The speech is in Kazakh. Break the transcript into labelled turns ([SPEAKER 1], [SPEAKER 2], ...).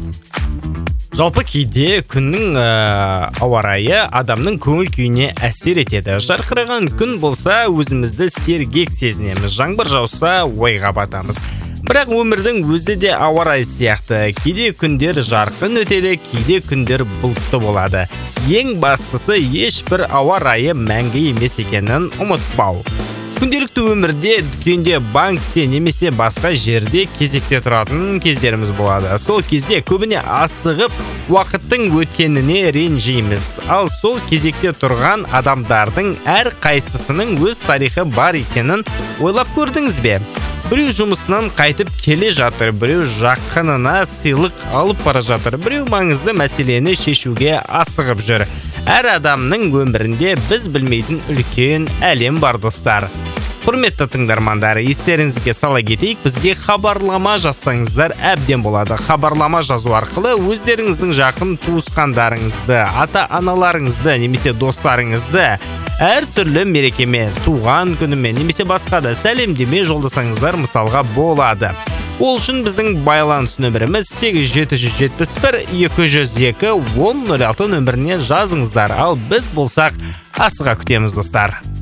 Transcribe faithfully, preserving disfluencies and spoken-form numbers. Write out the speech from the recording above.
[SPEAKER 1] Жалпы кейде күннің ә, ауа райы адамның көңіл күйіне әсер етеді. Жарқыраған күн болса, өзімізді сергек сезінеміз. Жаңбыр жауса, ойға батамыз. Бірақ өмірдің өзі де ауа райы сияқты. Кейде күндер жарқын өтеді, кейде күндер бұлтты болады. Ең бастысы ешбір ауа райы мәңгі емес екенін ұмытпау. Күнделікті өмірде, дүкенде, банкте немесе басқа жерде кезекте тұратын кездеріміз болады. Сол кезде көбіне асығып, уақыттың өткеніне ренжиміз. Ал сол кезекте тұрған адамдардың әр қайсысының өз тарихы бар екенін ойлап көрдіңіз бе? Біреу жұмысынан қайтып келе жатыр, біреу жақынына сыйлық алып бара жатыр, біреу маңызды мәселені шешуге асығып жүр. Әр адамның өмірінде біз білмейтін үлкен әлем бар, достар. Құрметті тыңдармандар, естеріңізге сала кетейік, бізге хабарлама жазсаңыздар әбден болады. Хабарлама жазу арқылы өздеріңіздің жақын туысқандарыңызды, ата-аналарыңызды немесе достарыңызды әр түрлі мерекемен, туған күнімен немесе басқа да сәлемдеме жолдасаңыздар мысалға болады. Ол үшін біздің байланыс нөміріміз сегіз жеті жеті бір екі жүз екі он нөл алты нөміріне жазыңыздар. Ал біз болсақ асыға күтеміз, достар.